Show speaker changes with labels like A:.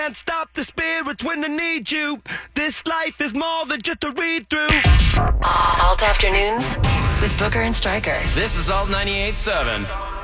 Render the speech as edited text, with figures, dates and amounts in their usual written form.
A: Can't stop the spirits when they need you. This life is more than just a read through.
B: Alt Afternoons with Booker and Stryker.
C: This is Alt 98.7.